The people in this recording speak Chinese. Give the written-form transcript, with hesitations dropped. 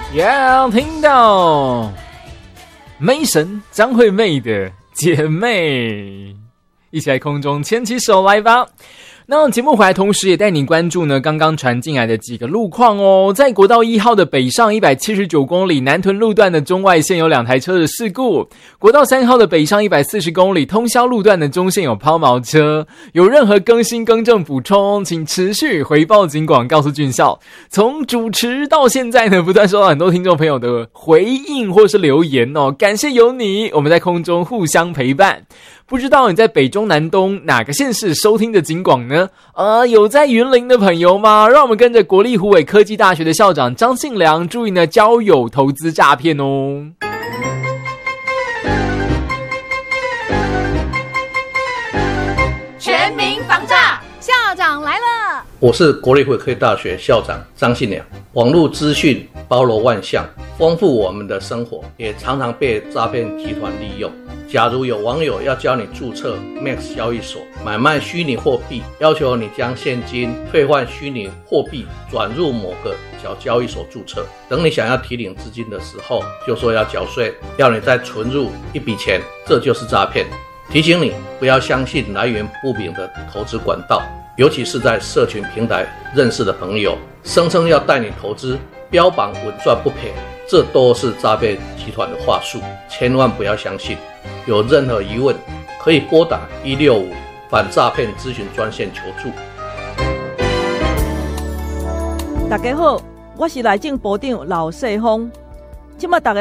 听到妹神张惠妹的姐妹，一起来空中牵起手来吧。那节目回来同时也带你关注呢刚刚传进来的几个路况哦。在国道1号的北上179公里南屯路段的中外线有2台车的事故，国道3号的北上140公里通霄路段的中线有抛锚车。有任何更新更正补充，请持续回报警广告诉俊孝。从主持到现在呢，不断收到很多听众朋友的回应或是留言哦，感谢有你，我们在空中互相陪伴。不知道你在北中南东哪个县市收听的警广呢？有在云林的朋友吗？让我们跟着国立虎尾科技大学的校长张信良注意呢交友投资诈骗哦。 全民防诈，校长来了。 我是国立虎尾科技大学校长张信良。网络资讯包罗万象，丰富我们的生活，也常常被诈骗集团利用。假如有网友要教你注册 Max 交易所买卖虚拟货币，要求你将现金兑换虚拟货币转入某个小交易所注册，等你想要提领资金的时候，就说要缴税，要你再存入一笔钱，这就是诈骗。提醒你不要相信来源不明的投资管道，尤其是在社群平台认识的朋友，声称要带你投资，标榜稳赚不赔，这都是诈骗集团的话术，千万不要相信。有任何疑问可以拨打165反诈骗咨询专线求助。 大家好，我是内政部长老世峰。现在大家